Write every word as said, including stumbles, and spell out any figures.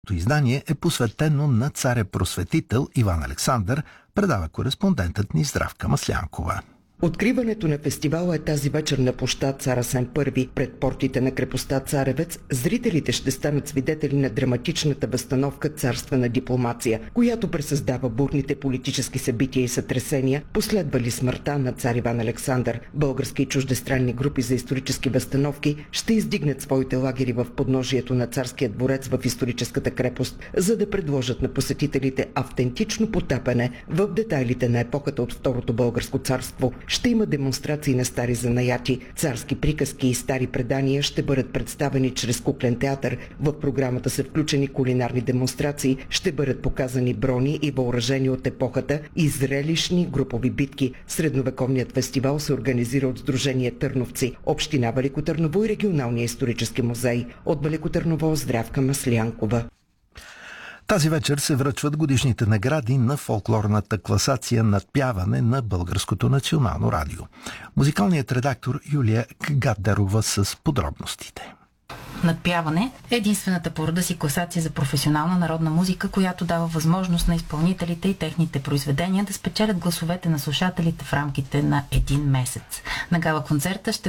Издание е посветено на царя-просветител Иван Александър, предава кореспондентът ни Здравка Маслянкова. Откриването на фестивала е тази вечер на площад Цар Асен Първи. Пред портите на крепостта Царевец зрителите ще станат свидетели на драматичната възстановка царствена дипломация, която пресъздава бурните политически събития и сътресения, последвали смъртта на цар Иван Александър. Български и чуждестранни групи за исторически възстановки ще издигнат своите лагери в подножието на царския дворец в историческата крепост, за да предложат на посетителите автентично потапяне в детайлите на епохата от Второто българско царство. Ще има демонстрации на стари занаяти, царски приказки и стари предания ще бъдат представени чрез куклен театър. В програмата са включени кулинарни демонстрации, ще бъдат показани брони и въоръжени от епохата и зрелищни групови битки. Средновековният фестивал се организира от Сдружение Търновци, Община Велико Търново и Регионалния исторически музей. От Велико Търново Здравка Маслянкова. Тази вечер се връчват годишните награди на фолклорната класация Надпяване на Българското национално радио. Музикалният редактор Юлия Гаддарова с подробностите. Надпяване е единствената по рода си класация за професионална народна музика, която дава възможност на изпълнителите и техните произведения да спечелят гласовете на слушателите в рамките на един месец. На гала концерта ще